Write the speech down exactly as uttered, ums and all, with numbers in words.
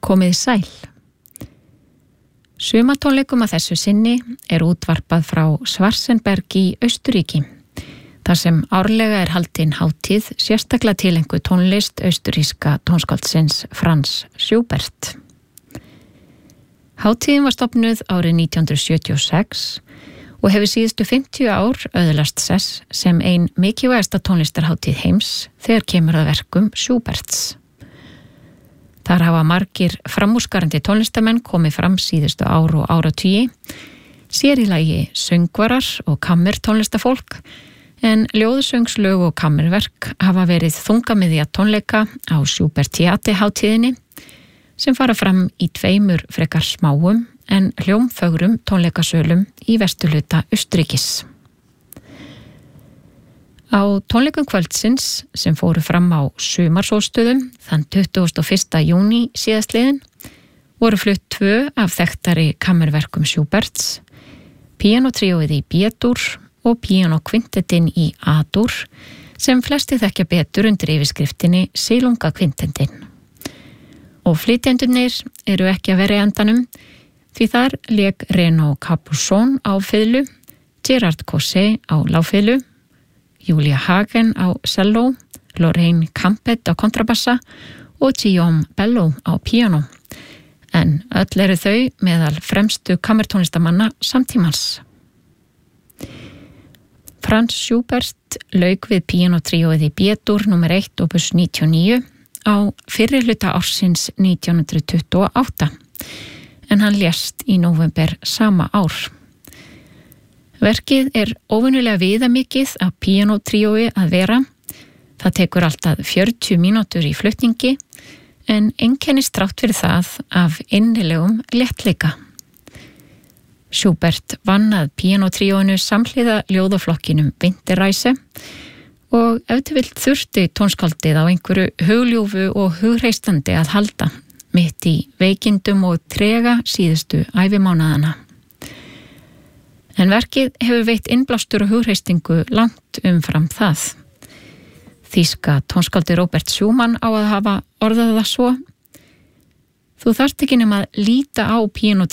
Komið sæl. Sumatónleikum að þessu sinni er útvarpað frá Schwarzenberg í Austurríki, þar sem árlega er haldin hátíð sérstaklega tilengu tónlist austurríska tónskáldsins Franz Schubert. Hátíðin var stofnuð árið nítján hundruð sjötíu og sex og hefur síðustu fimmtíu ár öðlast sess sem ein mikilvægasta tónlistarhátíð heims þegar kemur að verkum Schuberts. Þar hafa margir framúrskarandi tónlistamenn komið fram síðustu ár og áratugi, sér í lagi söngvarar og kammertónlistafólk, en ljóðsöngslög og kammerverk hafa verið þungamiðja tónleika á Schubert-hátíðinni sem fara fram í tveimur frekar smáum en hljómfögrum tónleikasölum í vesturhluta Austurríkis. Á tónleikum kvöldsins sem fóru fram á sumarsólstöðum þann tuttugasta og fyrsta júní síðastliðin voru flutt tvö af þekktari kammerverkum Schuberts, píanótríóið í B-dúr og píanókvintettin í A-dúr sem flesti þekkja betur undir yfirskriftinni Silungakvintettin. Og flytjendurnir eru ekki að vera í endanum því þar lék Renaud Capuçon á fiðlu, Gerard Cosset á lágfiðlu, Julia Hagen á cello, Lorraine Campet á kontrabassa og Guillaume Bello á píanó. En öll eru þau meðal fremstu kammertónlistamanna samtímans. Franz Schubert lauk við píanótríóið í B-dúr númer eitt opus níutíu og níu á fyrri hluta ársins nítján hundruð tuttugu og átta, en hann lést í nóvember sama ár. Verkið er óvenjulega viðamikið af píanótríói að vera. Það tekur alltaf fjörutíu mínútur í flutningi en einkennist þrátt fyrir það af innilegum léttleika. Schubert vann að píanótríóinu samhliða ljóðaflokkinum Winterreise og ef til vill þurfti tónskáldið á einhverju hugljúfu og hugreistandi að halda mitt í veikindum og trega síðustu ævimánaðana. En verkið hefur veitt innblástur og hugreistingu langt umfram það. Þýska tónskáldi Robert Schumann á að hafa orðað það svo: Þú þarft ekki nema að líta á píanótríóið